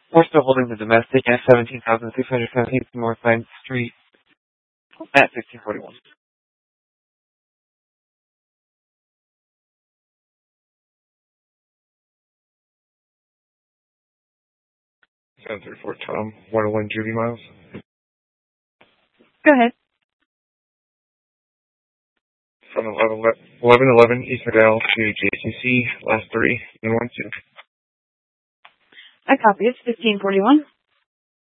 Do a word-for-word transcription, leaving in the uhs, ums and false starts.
We're still holding the domestic at seventeen thousand six hundred seventeen North ninth Street at sixteen forty-one. seven three four Tom, one oh one Judy Miles. Go ahead. From eleven eleven East Medell to J C C, last three, and one two. I copy. It's fifteen forty-one.